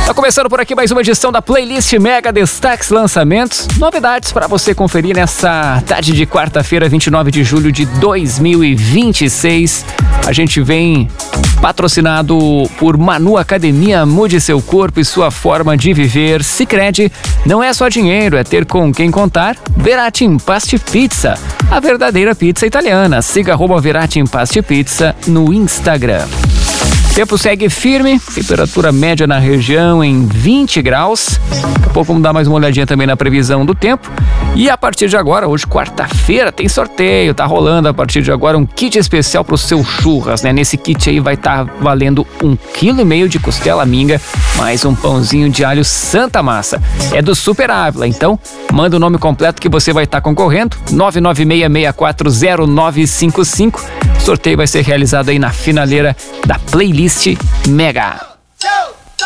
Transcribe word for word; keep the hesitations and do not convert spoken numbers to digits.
Tá começando por aqui mais uma edição da Playlist Mega Destaques Lançamentos. Novidades para você conferir nessa tarde de quarta-feira, vinte e nove de julho de dois mil e vinte e seis. A gente vem patrocinado por Manu Academia. Mude seu corpo e sua forma de viver. Sicredi, não é só dinheiro, é ter com quem contar. Verati Impaste Pizza, a verdadeira pizza italiana. Siga arroba Verati Impaste Pizza no Instagram. Tempo segue firme, temperatura média na região em vinte graus. Daqui a pouco vamos dar mais uma olhadinha também na previsão do tempo. E a partir de agora, hoje quarta-feira, tem sorteio, tá rolando a partir de agora um kit especial pro seu churras, né? Nesse kit aí vai estar tá valendo um quilo e meio de costela minga, mais um pãozinho de alho Santa Massa. É do Super Ávila, então manda o nome completo que você vai estar tá concorrendo, nove nove seis seis quatro zero nove cinco cinco. O sorteio vai ser realizado aí na finaleira da Playlist Mega.